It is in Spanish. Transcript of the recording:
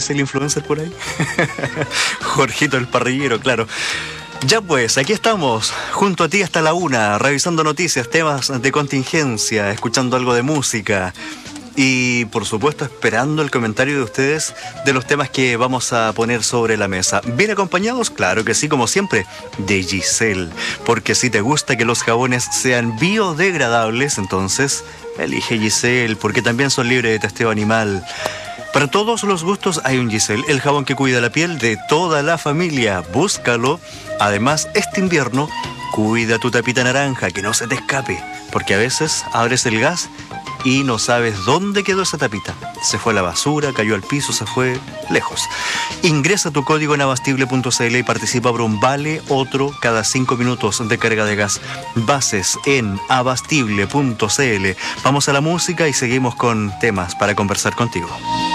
dice el influencer por ahí. Jorgito el parrillero, claro. Ya pues, aquí estamos, junto a ti hasta la 1, revisando noticias, temas de contingencia, escuchando algo de música y, por supuesto, esperando el comentario de ustedes de los temas que vamos a poner sobre la mesa. ¿Bien acompañados? Claro que sí, como siempre, de Giselle. Porque si te gusta que los jabones sean biodegradables, entonces elige Giselle, porque también son libres de testeo animal. Para todos los gustos hay un Giselle, el jabón que cuida la piel de toda la familia. Búscalo. Además, este invierno, cuida tu tapita naranja, que no se te escape, porque a veces abres el gas y no sabes dónde quedó esa tapita. Se fue a la basura, cayó al piso, se fue lejos. Ingresa tu código en abastible.cl y participa por un vale otro cada 5 minutos de carga de gas. Bases en abastible.cl. Vamos a la música y seguimos con temas para conversar contigo.